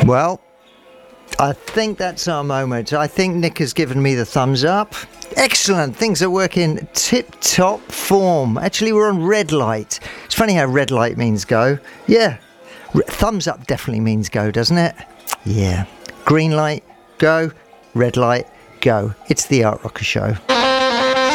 Well, I think that's our moment. I think Nick has given me the thumbs up. Excellent. Things are working tip-top form. Actually, we're on red light. It's funny how red light means go. Yeah. Thumbs up definitely means go, doesn't it? Yeah. Green light, go. Red light, go. It's the Art Rocker Show.